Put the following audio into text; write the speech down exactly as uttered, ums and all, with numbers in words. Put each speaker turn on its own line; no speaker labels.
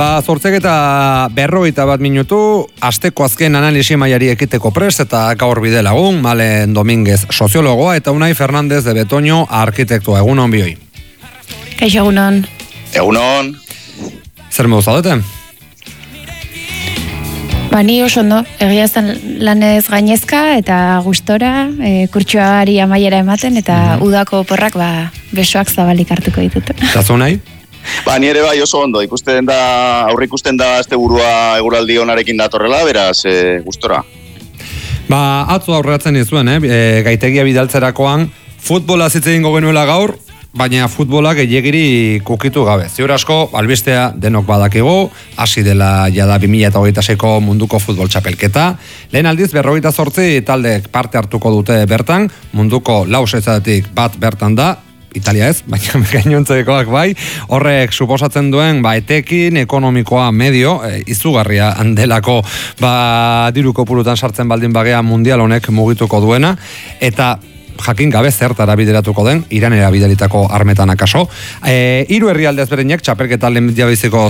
Ba, zortzek eta berrogeita bat minutu, asteko azken analisi mailari ekiteko prest eta gaur bide lagun, Malen Dominguez soziologoa eta Unai Fernandez de Betoño arkitektua. Egunon bioi.
Kaixo, egunon.
Egunon.
Zer modu zaudete?
Ba, ni oso ondo, egia zen lanez gainezka eta gustora, e, kurtsuari amaiera ematen eta mm-hmm. udako porrak ba, besoak zabalik hartuko ditut.
Eta zu nahi?
Ba, ni ere bai oso ondo, ikusten da, aurre ikusten da azte burua eguraldi onarekin datorrela, beraz, e, gustora.
Ba, atzo aurreatzen izuen, eh? E, gaitegia bidaltzerakoan, futbola zitzein genuela gaur, baina futbolak gehiagiri kukitu gabe. Ziur asko, albistea denok badakigu, hasi dela jada bi mila hogeita seiko munduko futbol txapelketa. Lehen aldiz, berrogeita zortzi taldek parte hartuko dute bertan, munduko lau setzatik bat bertan da, Italia ez, baina gainontzekoak bai, horrek suposatzen duen, ba, etekin, ekonomikoa medio, e, izugarria handelako, ba, diru kopurutan sartzen baldin bagea mundial honek mugituko duena, eta jakin gabe zertara bideratuko den, Iranera bidalitako armetan akaso. E, hiru herrialde ezberdinak txapelketa lehenbiziko